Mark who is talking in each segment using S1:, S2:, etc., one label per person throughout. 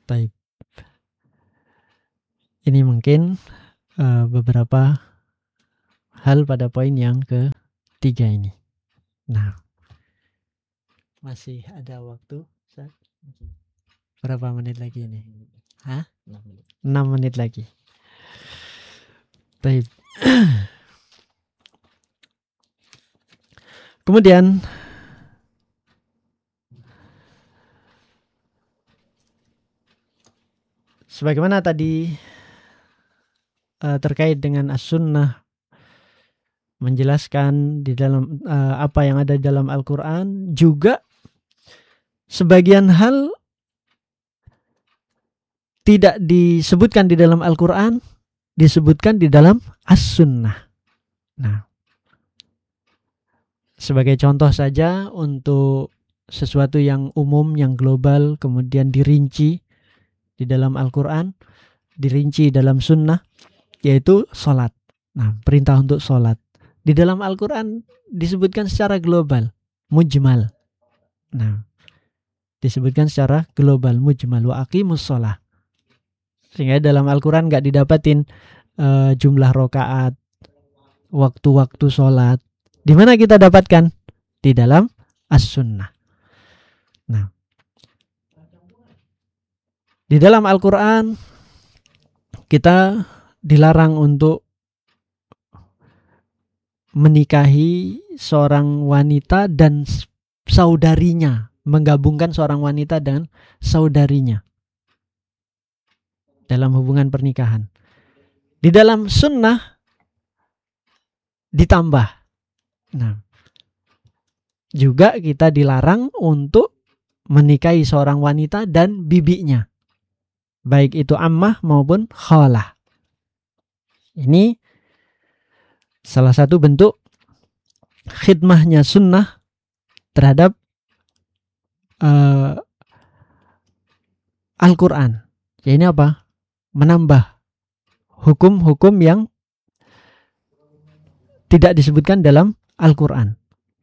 S1: Taib. Ini mungkin beberapa hal pada poin yang ketiga ini. Nah, masih ada waktu, Ustaz? Berapa menit lagi ini? 6 menit lagi. Taib. Kemudian sebagaimana tadi terkait dengan as-sunnah, menjelaskan di dalam apa yang ada di dalam Al-Quran, juga sebagian hal tidak disebutkan di dalam Al-Quran, disebutkan di dalam as-sunnah. Nah, sebagai contoh saja untuk sesuatu yang umum, yang global, kemudian dirinci di dalam Al-Quran, dirinci dalam sunnah, yaitu sholat. Nah, perintah untuk sholat di dalam Al-Quran disebutkan secara global, mujmal. Nah, disebutkan secara global, mujmal, wa aqimus sholah. Sehingga dalam Al-Quran gak didapatin jumlah rokaat, waktu-waktu sholat. Di mana kita dapatkan? Di dalam as-sunnah. Nah, di dalam Al-Quran kita dilarang untuk menikahi seorang wanita dan saudarinya, menggabungkan seorang wanita dengan saudarinya dalam hubungan pernikahan. Di dalam sunnah ditambah. Nah, juga kita dilarang untuk menikahi seorang wanita dan bibinya, baik itu ammah maupun khalah. Ini salah satu bentuk khidmahnya sunnah terhadap Al-Quran. Ya, ini apa? Menambah hukum-hukum yang tidak disebutkan dalam Al-Quran.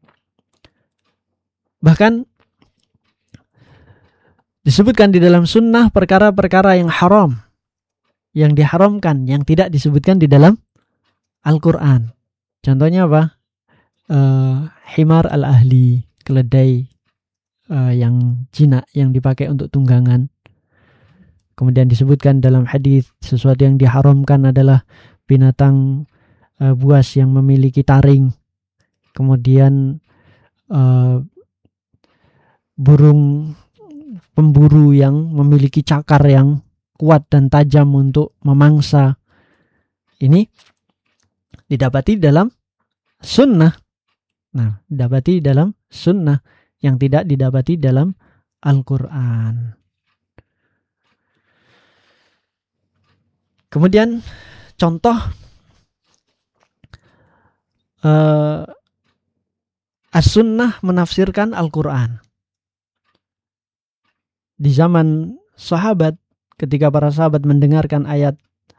S1: Bahkan disebutkan di dalam sunnah perkara-perkara yang haram, yang diharamkan, yang tidak disebutkan di dalam Al-Quran. Contohnya apa? Himar al-ahli, keledai yang jinak, yang dipakai untuk tunggangan. Kemudian disebutkan dalam hadis sesuatu yang diharamkan adalah binatang buas yang memiliki taring. Kemudian burung pemburu yang memiliki cakar yang kuat dan tajam untuk memangsa. Ini didapati dalam sunnah. Nah, didapati dalam sunnah yang tidak didapati dalam Al-Quran. Kemudian contoh as-sunnah menafsirkan Al-Quran. Di zaman sahabat, ketika para sahabat mendengarkan ayat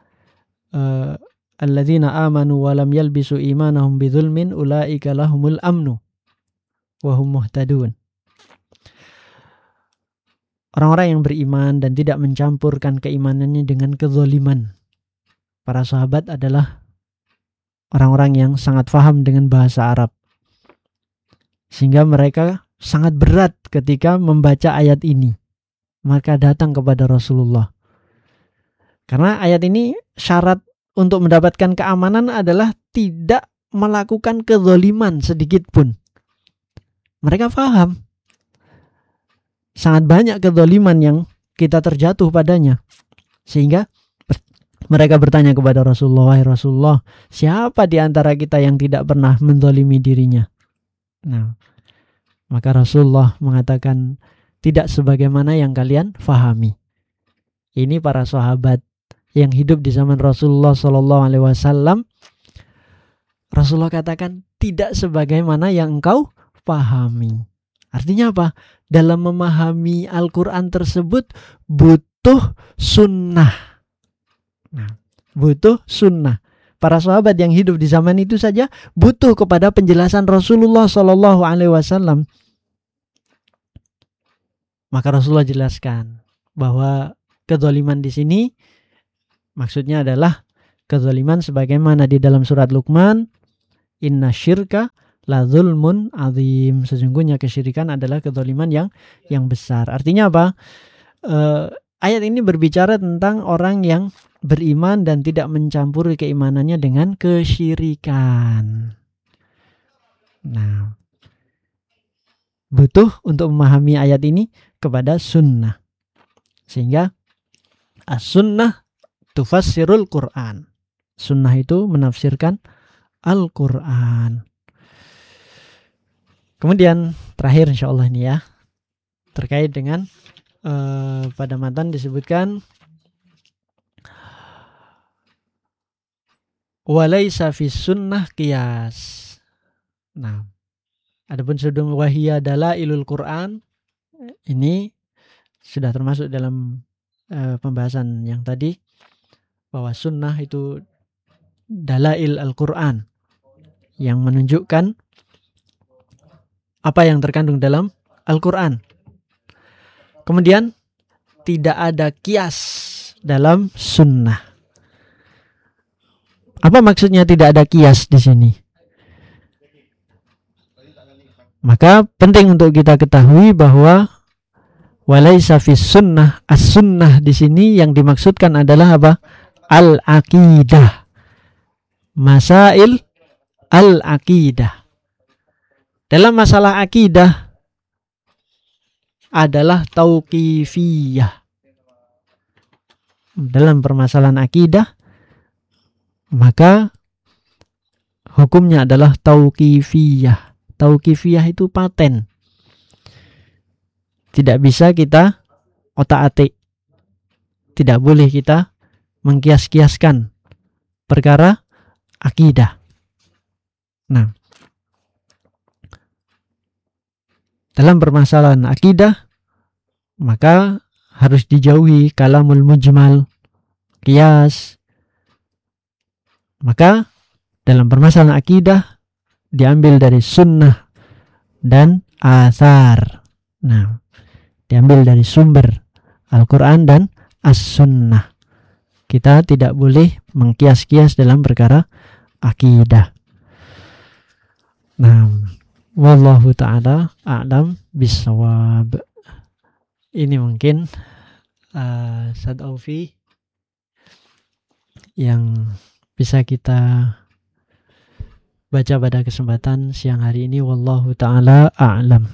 S1: alladzina amanu wa lam yalbisu imanahum bidzulmin ulaika lahumul amnu wa hum muhtadun. Orang-orang yang beriman dan tidak mencampurkan keimanannya dengan kezaliman. Para sahabat adalah orang-orang yang sangat paham dengan bahasa Arab. Sehingga mereka sangat berat ketika membaca ayat ini. Maka datang kepada Rasulullah. Karena ayat ini syarat untuk mendapatkan keamanan adalah tidak melakukan kezaliman sedikit pun. Mereka paham. Sangat banyak kezaliman yang kita terjatuh padanya. Sehingga mereka bertanya kepada Rasulullah, "Wahai Rasulullah, siapa di antara kita yang tidak pernah menzalimi dirinya?" Nah, maka Rasulullah mengatakan, tidak sebagaimana yang kalian fahami. Ini para sahabat yang hidup di zaman Rasulullah SAW. Rasulullah katakan tidak sebagaimana yang engkau pahami. Artinya apa? Dalam memahami Al-Quran tersebut butuh sunnah. Nah, butuh sunnah. Para sahabat yang hidup di zaman itu saja butuh kepada penjelasan Rasulullah SAW. Maka Rasulullah jelaskan bahwa kezaliman di sini maksudnya adalah kezaliman sebagaimana di dalam surat Luqman, inna syirka la zulmun azim. Sesungguhnya kesyirikan adalah kezaliman yang besar. Artinya apa? Ayat ini berbicara tentang orang yang beriman dan tidak mencampuri keimanannya dengan kesyirikan. Nah, butuh untuk memahami ayat ini kepada sunnah. Sehingga as-sunnah tufassirul Quran. Sunnah itu menafsirkan Al-Quran. Kemudian terakhir insyaallah ini ya, terkait dengan pada matan disebutkan walaisa fis sunnah qiyas. Nah, adapun sebelum wahiyya dalailul Quran, ini sudah termasuk dalam pembahasan yang tadi, bahwa sunnah itu dalail Al-Quran yang menunjukkan apa yang terkandung dalam Al-Quran. Kemudian tidak ada kias dalam sunnah. Apa maksudnya tidak ada kias di sini? Maka penting untuk kita ketahui bahwa walaisa fis sunnah, as-sunnah di sini yang dimaksudkan adalah apa? Al-aqidah. Masail al-aqidah. Dalam masalah akidah adalah tauqifiyah. Dalam permasalahan akidah maka hukumnya adalah tauqifiyah. Tauqifiyah itu paten. Tidak bisa kita otak-atik. Tidak boleh kita mengkias-kiaskan perkara akidah. Nah, dalam permasalahan akidah maka harus dijauhi kalamul mujmal, qiyas. Maka dalam permasalahan akidah diambil dari sunnah dan athar. Nah, diambil dari sumber Al-Quran dan as-sunnah. Kita tidak boleh mengkias-kias dalam perkara akidah. Nah, wallahu ta'ala a'lam bissawab. Ini mungkin Ustaz Aufi yang bisa kita baca pada kesempatan siang hari ini. Wallahu ta'ala a'lam.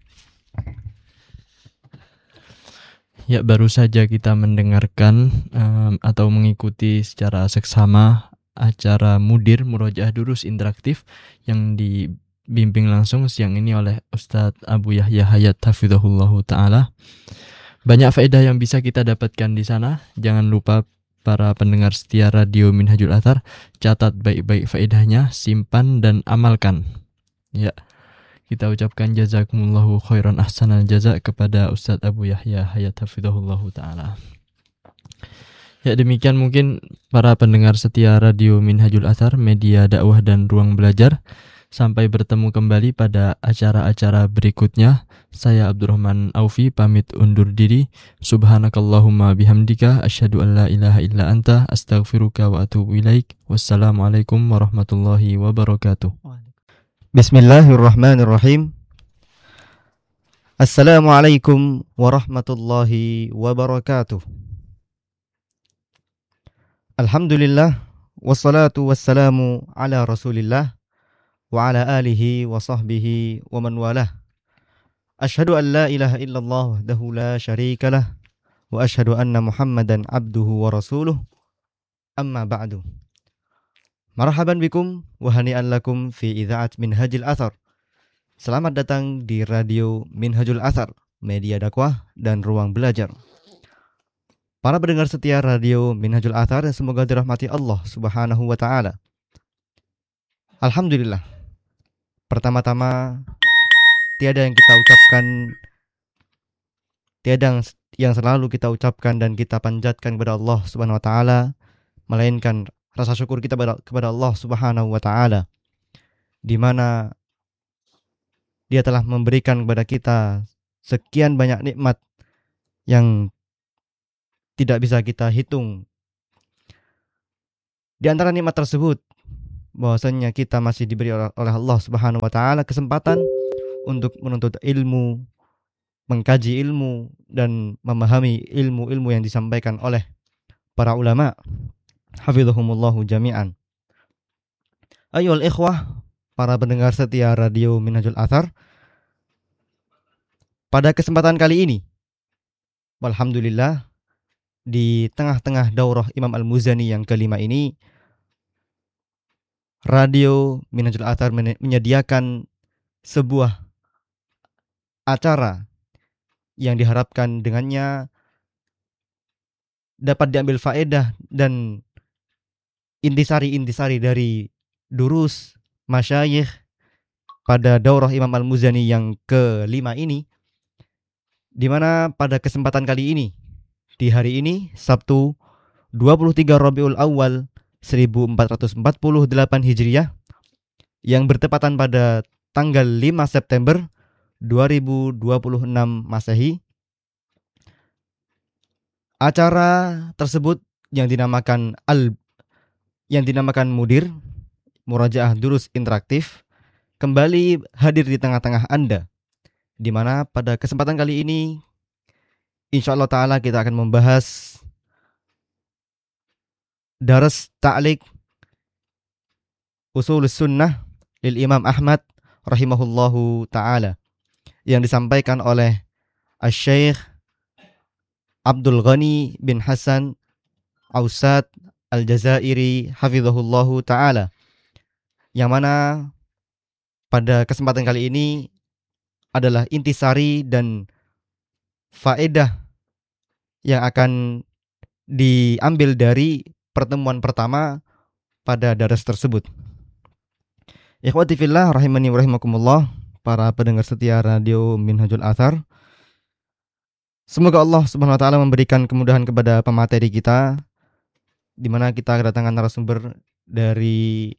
S2: Ya, baru saja kita mendengarkan atau mengikuti secara seksama acara Mudir Murojaah Durus Interaktif yang dibimbing langsung siang ini oleh Ustadz Abu Yahya Hayat Hafizahullahu Ta'ala. Banyak faedah yang bisa kita dapatkan di sana. Jangan lupa para pendengar setia Radio Minhajul Athar, catat baik-baik faedahnya, simpan dan amalkan. Ya, kita ucapkan jazakumullahu khairan ahsanal jaza kepada Ustadz Abu Yahya Hayat Hafizahullahu Ta'ala. Ya, demikian mungkin para pendengar setia Radio Minhajul Athar, media dakwah dan ruang belajar. Sampai bertemu kembali pada acara-acara berikutnya. Saya Abdurrahman Aufi pamit undur diri. Subhanakallahumma bihamdika asyhadu an la ilaha illa anta astaghfiruka wa atubu ilaik. Wassalamualaikum warahmatullahi wabarakatuh.
S3: Bismillahirrahmanirrahim. Assalamualaikum warahmatullahi wabarakatuh. Alhamdulillah wassalatu wassalamu ala Rasulillah wa ala alihi wa sahbihi wa man walah. Asyhadu an la ilaha illallah wahdahu la syarika lah wa asyhadu anna Muhammadan abduhu wa rasuluh. Amma ba'du. Marhaban bikum wa hani'an lakum fi idzaat Minhajul Athar. Selamat datang di Radio Minhajul Athar, media dakwah dan ruang belajar. Para pendengar setia Radio Minhajul Athar, semoga dirahmati Allah Subhanahu wa taala. Alhamdulillah. Pertama-tama tiada yang selalu kita ucapkan dan kita panjatkan kepada Allah Subhanahu wa taala, melainkan rasa syukur kita kepada Allah Subhanahu wa taala, di mana Dia telah memberikan kepada kita sekian banyak nikmat yang tidak bisa kita hitung. Di antara nikmat tersebut, bahwasanya kita masih diberi oleh Allah Subhanahu wa taala kesempatan untuk menuntut ilmu, mengkaji ilmu dan memahami ilmu-ilmu yang disampaikan oleh para ulama. Hafizahumullahu jami'an. Ayyuhal ikhwah, para pendengar setia Radio Minhajul Athar, pada kesempatan kali ini, alhamdulillah, di tengah-tengah daurah Imam Al-Muzani yang kelima ini, Radio Minhajul Athar menyediakan sebuah acara yang diharapkan dengannya dapat diambil faedah dan intisari-intisari dari durus masyayikh pada daurah Imam Al-Muzani yang kelima ini, di mana pada kesempatan kali ini, di hari ini Sabtu 23 Rabiul Awal 1448 Hijriah yang bertepatan pada tanggal 5 September 2026 Masehi. Acara tersebut yang dinamakan Mudir, Murajaah Durus Interaktif, kembali hadir di tengah-tengah Anda, di mana pada kesempatan kali ini insyaallah ta'ala kita akan membahas Daras Ta'liq Ushulus Sunnah lil Imam Ahmad rahimahullahu ta'ala, yang disampaikan oleh Asy-Syaikh Abdul Ghani bin Hasan Ausad Al-Jazairi hafizahullahu ta'ala, yang mana pada kesempatan kali ini adalah intisari dan faedah yang akan diambil dari pertemuan pertama pada daras tersebut. Ikhwati fillah rahimani wa rahimakumullah, para pendengar setia Radio Minhajul Athar, semoga Allah Subhanahu wa taala memberikan kemudahan kepada pemateri kita, di mana kita kedatangan narasumber dari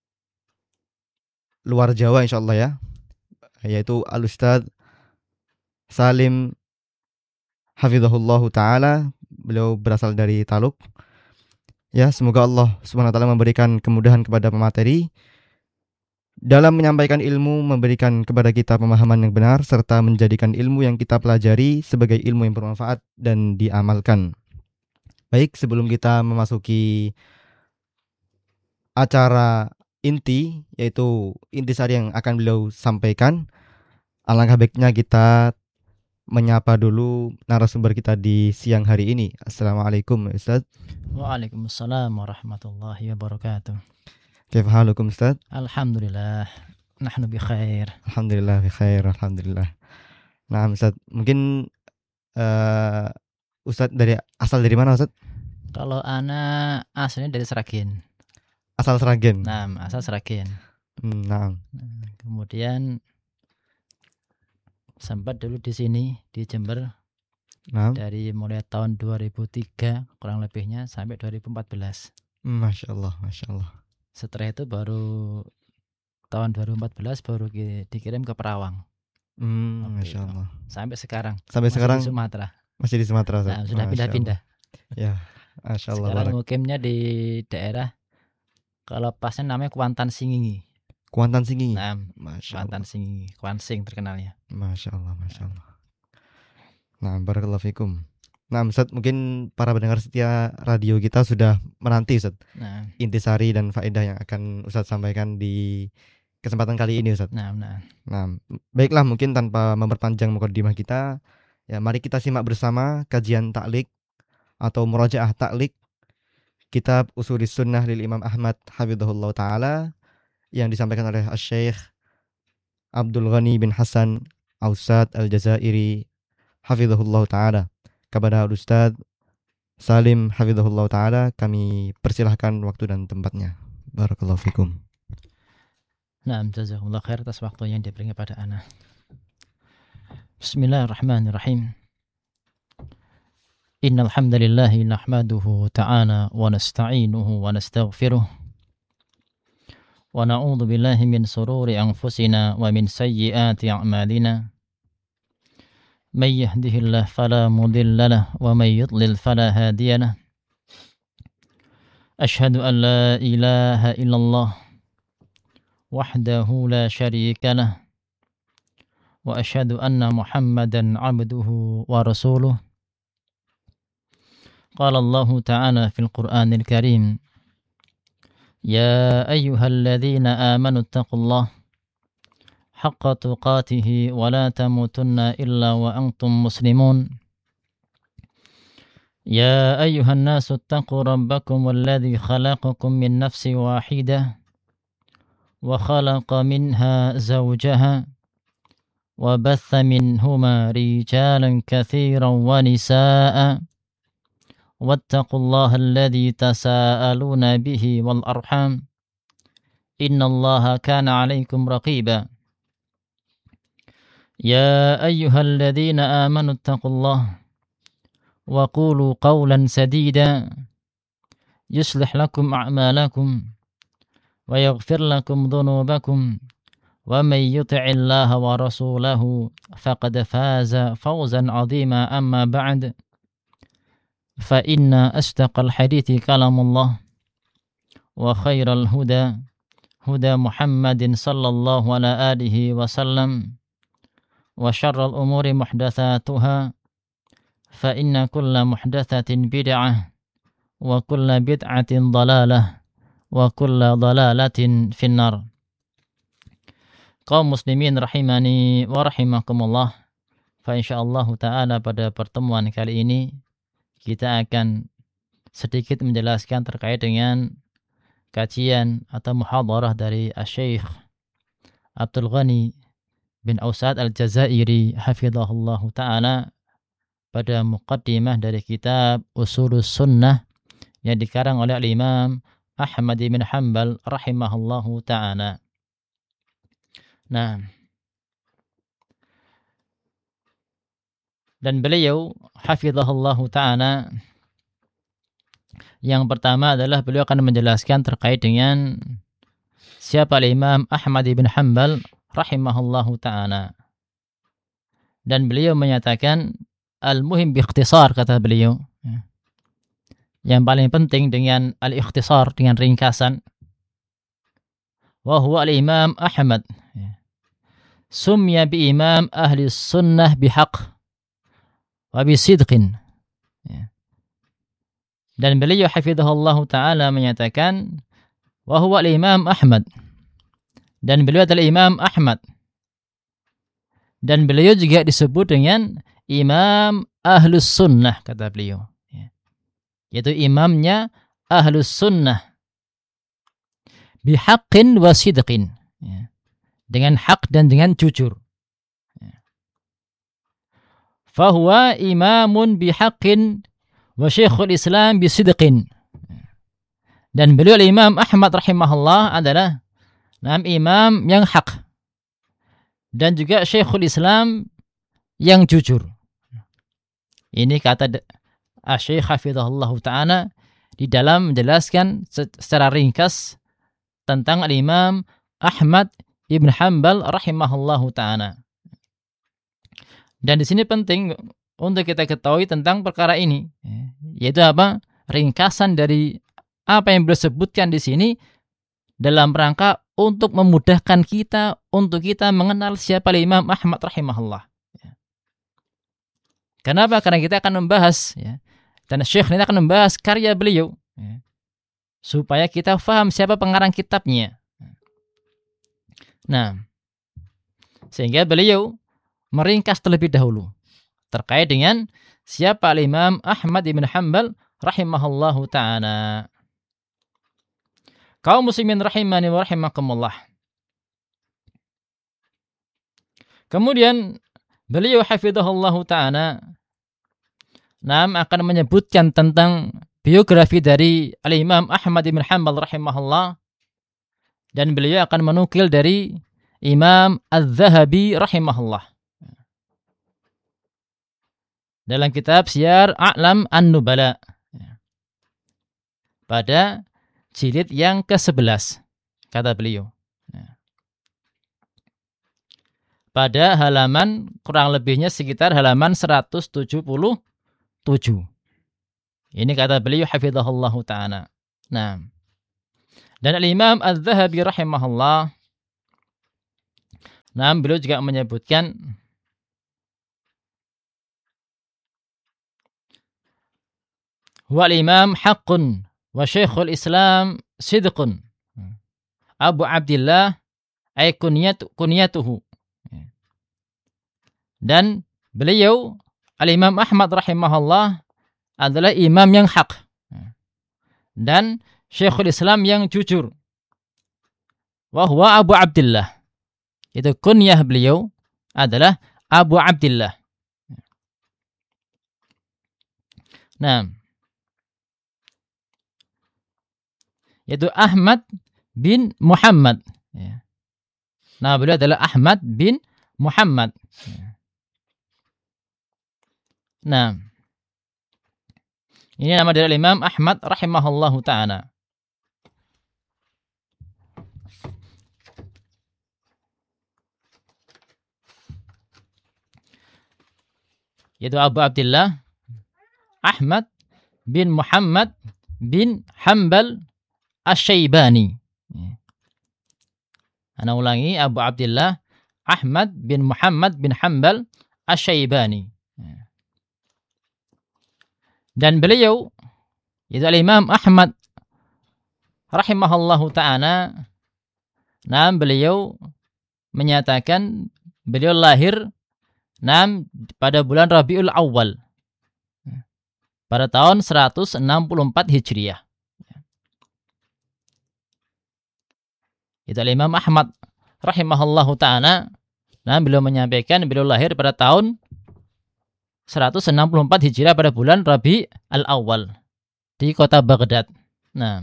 S3: luar Jawa insyaallah ya, yaitu Al-Ustaz Salim hafizahullahu taala. Beliau berasal dari Taluk. Ya, semoga Allah Subhanahu wa taala memberikan kemudahan kepada pemateri dalam menyampaikan ilmu, memberikan kepada kita pemahaman yang benar, serta menjadikan ilmu yang kita pelajari sebagai ilmu yang bermanfaat dan diamalkan. Baik, sebelum kita memasuki acara inti, yaitu intisari yang akan beliau sampaikan, alangkah baiknya kita menyapa dulu narasumber kita di siang hari ini. Assalamualaikum Ustaz.
S4: Waalaikumsalam warahmatullahi wabarakatuh.
S3: Kaifa halukum Ustaz?
S4: Alhamdulillah, nahnu bi khair.
S3: Alhamdulillah bi khair, alhamdulillah. Nah Ustaz, mungkin Ustaz asal dari mana Ustaz?
S4: Kalau ana aslinya dari Seragen.
S3: Asal Seragen.
S4: Nah, asal Seragen.
S3: Nah.
S4: Kemudian sempat dulu di sini di Jember.
S3: Nah.
S4: Dari mulai tahun 2003 kurang lebihnya sampai 2014.
S3: Masya Allah, masya Allah.
S4: Setelah itu baru tahun 2014 baru dikirim ke Perawang.
S3: Masya Allah.
S4: Sampai sekarang.
S3: Sampai sekarang
S4: di Sumatera.
S3: Masih di Sumatera.
S4: Nah, sudah pindah-pindah.
S3: Ya, masya Allah.
S4: Sekarang mukimnya di daerah, kalau pasnya namanya Kuantan Singingi.
S3: Kuantan Singingi.
S4: Nah, Kuantan Singingi, Kuansing terkenalnya.
S3: Masya Allah, masya Allah. Nah, barakallahu fikum. Nah, Ustaz, mungkin para pendengar setia radio kita sudah menanti Ustaz, intisari dan faedah yang akan Ustaz sampaikan di kesempatan kali ini Ustaz.
S4: Nah,
S3: baiklah, mungkin tanpa memperpanjang mukadimah kita, ya mari kita simak bersama kajian ta'liq atau murajaah ta'liq kitab Ushulus Sunnah lil Imam Ahmad hafizahullah ta'ala, yang disampaikan oleh Asy-Syaikh Abdul Ghani bin Hasan Ausad Al-Jazairi hafizahullah ta'ala. Kepada Ustaz Salim hafizahullah ta'ala kami persilahkan waktu dan tempatnya. Barakallahu fikum.
S4: Nah, jazakumullah khair atas waktu yang diberikan kepada ana. Bismillahirrahmanirrahim. Innal hamdalillahi nahmaduhu ta'ala wa nasta'inuhu wa nastaghfiruh. Wa na'udzu billahi min sururi anfusina wa min sayyiati a'malina. من يهده الله فلا مضل له ومن يضلل فلا هادي له أشهد أن لا إله إلا الله وحده لا شريك له وأشهد أن محمدا عبده ورسوله قال الله تعالى في القرآن الكريم يا أيها الذين آمنوا اتقوا الله حق تقاته ولا تموتن إلا وأنتم مسلمون يا أيها الناس اتقوا ربكم الذي خلقكم من نفس واحدة وخلق منها زوجها وبث منهما رجالا كثيرا ونساء واتقوا الله الذي تساءلون به والأرحام إن الله كان عليكم رقيبا يا أيها الذين آمنوا اتقوا الله وقولوا قولا سديدا يصلح لكم أعمالكم ويغفر لكم ذنوبكم ومن يطع الله ورسوله فقد فاز فوزا عظيما أما بعد فإن أصدق الحديث كلام الله وخير الهدى هدى محمد صلى الله عليه آله وسلم وشر الأمور محدثاتها فإن كل محدثة بدعة وكل بدعة ضلالة وكل ضلالة في النار. Kaum muslimin rahimani wa rahimakumullah. Fa insyaallah taala pada pertemuan kali ini kita akan sedikit menjelaskan terkait dengan kajian atau muhadarah dari Asy-Syaikh Abdul Ghani bin Ausad Al-Jazairi hafizahullahu taala pada muqaddimah dari kitab Ushulus Sunnah yang dikarang oleh Imam Ahmad bin Hanbal rahimahullahu taala. Nah, dan beliau hafizahullahu taala yang pertama adalah beliau akan menjelaskan terkait dengan siapa Imam Ahmad bin Hanbal rahimahullahu taala. Dan beliau menyatakan al-muhim bi-ikhtisar, kata beliau. Yang paling penting dengan al-ikhtisar, dengan ringkasan. Wa huwa al-Imam Ahmad. Sumya bi imam ahli sunnah bihaq wa bisidqin. Dan beliau hafizahullahu ta'ala menyatakan wa huwa al-Imam Ahmad. Dan beliau adalah Imam Ahmad. Dan beliau juga disebut dengan Imam Ahlus Sunnah, kata beliau. Yaitu imamnya Ahlus Sunnah. Bihaqqin wa sidqin. Dengan hak dan dengan jujur. Fahuwa imamun bihaqqin wa syekhul Islam bisidqin. Dan beliau Imam Ahmad rahimahullah adalah imam yang hak. Dan juga syekhul Islam yang jujur. Ini kata Asy-Syaikh hafizahullah ta'ala di dalam menjelaskan secara ringkas tentang Imam Ahmad Ibn Hanbal rahimahullahu ta'ala. Dan di sini penting untuk kita ketahui tentang perkara ini, yaitu apa? Ringkasan dari apa yang beliau sebutkan di sini dalam rangka untuk memudahkan kita untuk kita mengenal siapa Imam Ahmad rahimahullah. Kenapa? Karena kita akan membahas, dan Syekh ini akan membahas karya beliau, supaya kita faham siapa pengarang kitabnya. Nah, sehingga beliau meringkas terlebih dahulu terkait dengan siapa Imam Ahmad bin Hanbal rahimahullahu ta'ala. Kaum muslimin rahimani wa rahimakumullah. Kemudian beliau hafizahullahu ta'ala akan menyebutkan tentang biografi dari Al-Imam Ahmad bin Hanbal rahimahullah. Dan beliau akan menukil dari Imam Az-Zahabi rahimahullah. Dalam kitab Siyar A'lam An-Nubala. Pada jilid yang ke-11, kata beliau. pada halaman kurang lebihnya sekitar halaman 177. Ini kata beliau hafizahullahu ta'ala. Nah, dan Al-Imam Az-Zahabi rahimahullah, nah, beliau juga menyebutkan huwa al-imam haqqun wa syekhul Islam sidqun. Abu Abdillah ay kunyatuhu. Dan beliau Al-Imam Ahmad rahimahullah adalah imam yang hak dan syekhul Islam yang jujur. Wa huwa Abu Abdillah. Itu kunyah beliau adalah Abu Abdillah. Nah, yaitu Ahmad bin Muhammad. Nah, beliau adalah Ahmad bin Muhammad. Nah, ini nama dari Imam Ahmad rahimahullahu ta'ala. Yaitu Abu Abdillah Ahmad bin Muhammad bin Hanbal Asy-Syaibani. Ana ulangi, Abu Abdillah Ahmad bin Muhammad bin Hanbal Asy-Syaibani. Dan beliau, yaitu Imam Ahmad rahimahullahu ta'ala, nah, beliau menyatakan beliau lahir pada bulan Rabiul Awal pada tahun 164 Hijriah. Itu Imam Ahmad rahimahullahu ta'ala, nah, beliau menyampaikan beliau lahir pada tahun 164 Hijriah pada bulan Rabi al-Awwal di kota Baghdad. Nah,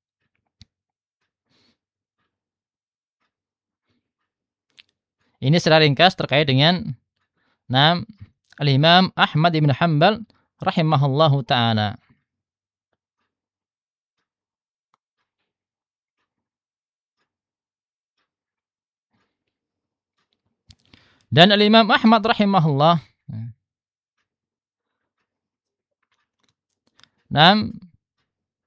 S4: ini secara ringkas terkait dengan Al-Imam Ahmad ibn Hanbal rahimahullahu ta'ala. Dan Al-Imam Ahmad rahimahullah,